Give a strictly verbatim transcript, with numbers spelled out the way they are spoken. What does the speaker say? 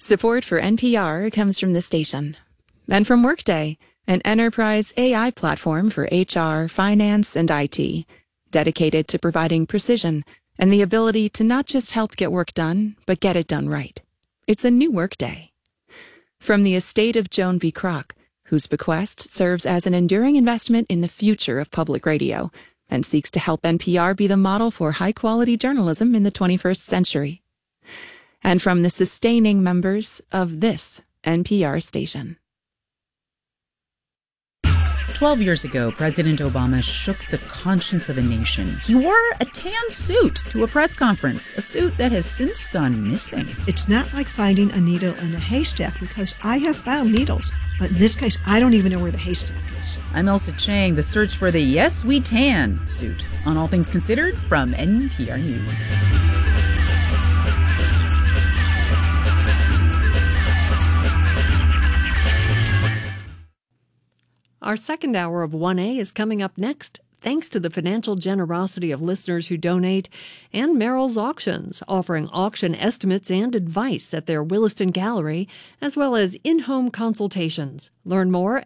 Support for N P R comes from the station and from Workday, an enterprise A I platform for H R, finance, and I T, dedicated to providing precision and the ability to not just help get work done, but get it done right. It's a new Workday. From the estate of Joan B. Kroc, whose bequest serves as an enduring investment in the future of public radio and seeks to help N P R be the model for high-quality journalism in the twenty-first century. And from the sustaining members of this N P R station. Twelve years ago, President Obama shook the conscience of a nation. He wore a tan suit to a press conference, a suit that has since gone missing. It's not like finding a needle in a haystack, because I have found needles, but in this case, I don't even know where the haystack is. I'm Elsa Chang, the search for the Yes We Tan suit on All Things Considered from N P R News. Our second hour of one A is coming up next, thanks to the financial generosity of listeners who donate, and Merrill's Auctions, offering auction estimates and advice at their Williston Gallery, as well as in-home consultations. Learn more